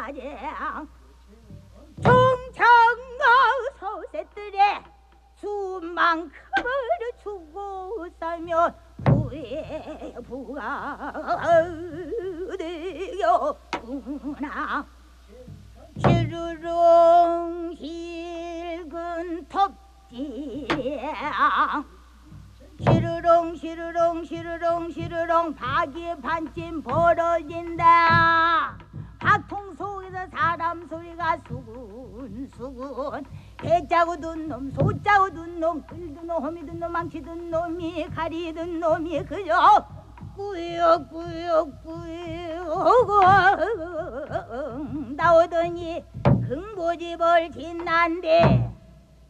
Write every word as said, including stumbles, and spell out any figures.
가장 정창아 서새들의 수만큼을 주고 살면 후회 부가 되었구나. 시르릉 hil근 톱지량 시르릉 시르릉 시르릉 시르릉 박이 반쯤 벌어진다. 박통 속에서 사람 소리가 수군수군. 개짜고 든 놈, 소짜고 든 놈, 끌든 놈, 호미 든 놈, 망치 든 놈이, 가리 든 놈이 그저 꾸역꾸역꾸역 나오더니 흥보집을 짓난데